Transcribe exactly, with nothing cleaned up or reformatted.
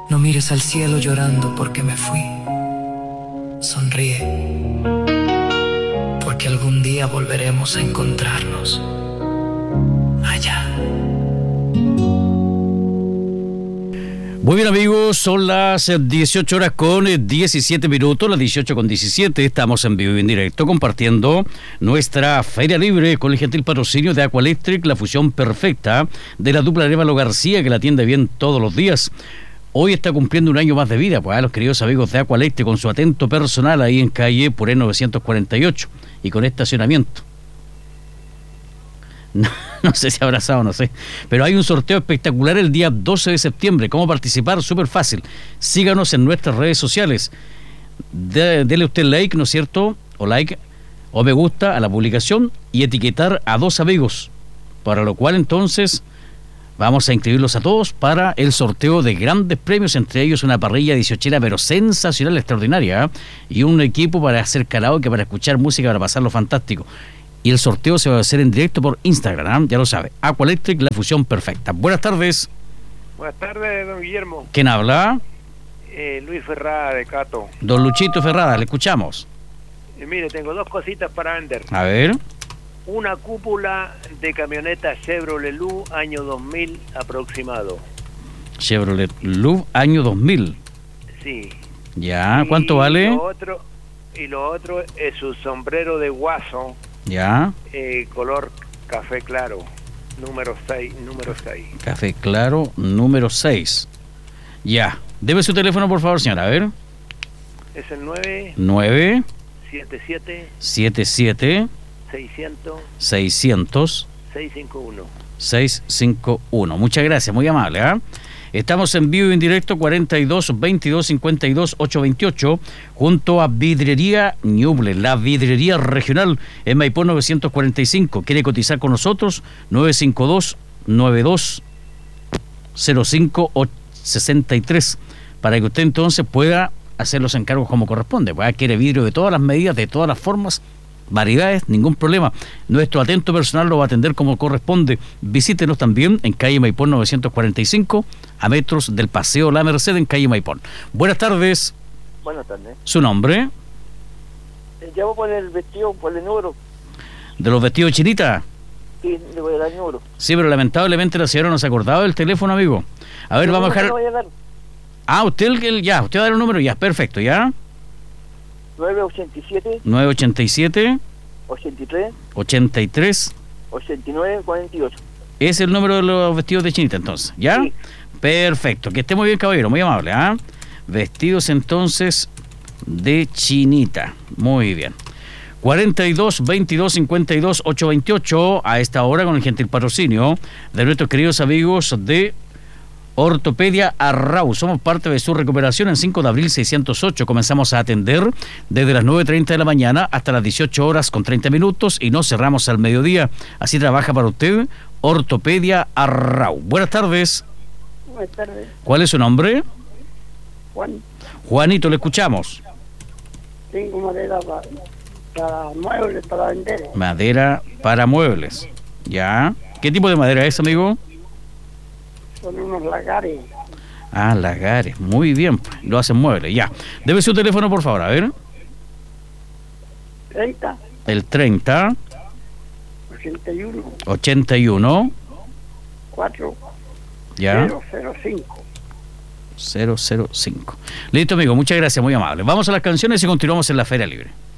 No mires al cielo llorando porque me fui. Sonríe, porque algún día volveremos a encontrarnos allá. Muy bien, amigos, son las dieciocho horas con diecisiete minutos, las dieciocho con diecisiete, estamos en vivo y en directo compartiendo nuestra Feria Libre con el gentil patrocinio de Aqualectric, la fusión perfecta de la dupla Arévalo García, que la atiende bien todos los días. Hoy está cumpliendo un año más de vida, pues a los queridos amigos de Aqualectric, con su atento personal ahí en calle Puré novecientos cuarenta y ocho y con estacionamiento. No, no sé si abrazado, no sé. Pero hay un sorteo espectacular el día doce de septiembre. ¿Cómo participar? Súper fácil. Síganos en nuestras redes sociales. De, dele usted like, ¿no es cierto? O like, o me gusta a la publicación y etiquetar a dos amigos. Para lo cual entonces vamos a inscribirlos a todos para el sorteo de grandes premios, entre ellos una parrilla dieciochera pero sensacional, extraordinaria, ¿eh? Y un equipo para hacer karaoke, para escuchar música, para pasarlo fantástico. Y el sorteo se va a hacer en directo por Instagram, ¿eh? Ya lo sabe. Aqualectric, la fusión perfecta. Buenas tardes. Buenas tardes, don Guillermo. ¿Quién habla? Eh, Luis Ferrada, de Cato. Don Luchito Ferrada, le escuchamos. Eh, mire, tengo dos cositas para vender. A ver. Una cúpula de camioneta Chevrolet Lu, año dos mil aproximado. Chevrolet Lu, año dos mil. Sí. Ya, ¿cuánto y vale? Lo otro, y lo otro es su sombrero de guaso. Ya. Eh, color café claro, número seis, número seis. Café claro, número seis. Ya. Debe su teléfono, por favor, señora. A ver. Es el nueve nueve siete siete siete siete seiscientos seiscientos seiscientos cincuenta y uno. seiscientos cincuenta y uno. Muchas gracias, muy amable, ¿eh? Estamos en vivo y en directo, cuarenta y dos, veintidós, cincuenta y dos, ochocientos veintiocho, junto a Vidrería Ñuble, la vidrería regional en Maipú novecientos cuarenta y cinco. ¿Quiere cotizar con nosotros? nueve cinco dos, nueve dos cero cinco sesenta y tres, para que usted entonces pueda hacer los encargos como corresponde. Pues quiere vidrio de todas las medidas, de todas las formas, variedades, ningún problema. Nuestro atento personal lo va a atender como corresponde. Visítenos también en calle Maipón novecientos cuarenta y cinco, a metros del Paseo La Merced, en calle Maipón. Buenas tardes. Buenas tardes. ¿Su nombre? Eh, Llevo por el vestido, por el número. ¿De los vestidos de chinita? Sí, le voy a dar el número. Sí, pero lamentablemente la señora no se acordaba del teléfono, amigo. A ver, vamos a dejar... Voy a dar? Ah, usted el que... Ya, usted va a dar el número, ya, perfecto, ya. nueve ochenta y siete nueve ochenta y siete ochenta y tres ochenta y tres ochenta y nueve cuarenta y ocho. Es el número de los vestidos de chinita, entonces, ¿ya? Sí. Perfecto, que esté muy bien, caballero, muy amable, ¿ah? Vestidos entonces de chinita, muy bien. cuarenta y dos, veintidós, cincuenta y dos, ochocientos veintiocho, a esta hora con el gentil patrocinio de nuestros queridos amigos de Ortopedia Arrau. Somos parte de su recuperación en cinco de abril seiscientos ocho. Comenzamos a atender desde las nueve treinta de la mañana hasta las dieciocho horas con treinta minutos y nos cerramos al mediodía. Así trabaja para usted Ortopedia Arrau. Buenas tardes. Buenas tardes. ¿Cuál es su nombre? Juan, Juanito, le escuchamos. tengo madera para, para muebles para vender. Madera para muebles. ¿Ya? ¿Qué tipo de madera es, amigo? Son unos lagares. Ah, lagares. Muy bien, pues. Lo hacen muebles, ya. Debe su teléfono, por favor, a ver. treinta El treinta ochenta y uno ochenta y uno cuatro ya cero cero cinco. cero cero cinco. Listo, amigo, muchas gracias, muy amable. Vamos a las canciones y continuamos en la Feria Libre.